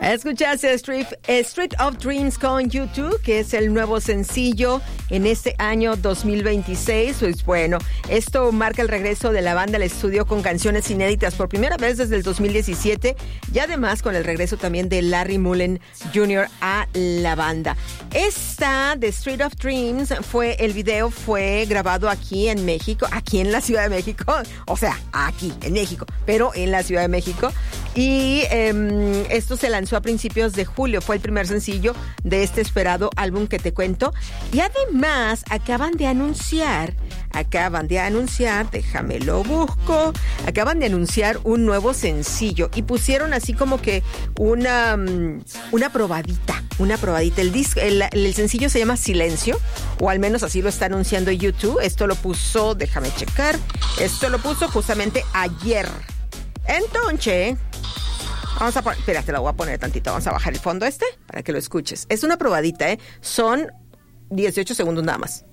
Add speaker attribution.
Speaker 1: Escuchaste Street of Dreams con U2, que es el nuevo sencillo en este año 2026. Pues bueno, esto marca el regreso de la banda al estudio con canciones inéditas por primera vez desde el 2017 y además con el regreso también de Larry Mullen Jr. a la banda. Esta de Street of Dreams el video fue grabado aquí en México, aquí en la Ciudad de México, o sea, aquí en México, pero en la Ciudad de México. Y esto se lanzó a principios de julio, fue el primer sencillo de este esperado álbum que te cuento. Y además acaban de anunciar, déjame lo busco, acaban de anunciar un nuevo sencillo y pusieron así como que una probadita. El sencillo se llama Silencio, o al menos así lo está anunciando YouTube. Esto lo puso, déjame checar, esto lo puso justamente ayer. Entonces, vamos a poner, espérate, lo voy a poner tantito, vamos a bajar el fondo para que lo escuches. Es una probadita, son 18 segundos nada más.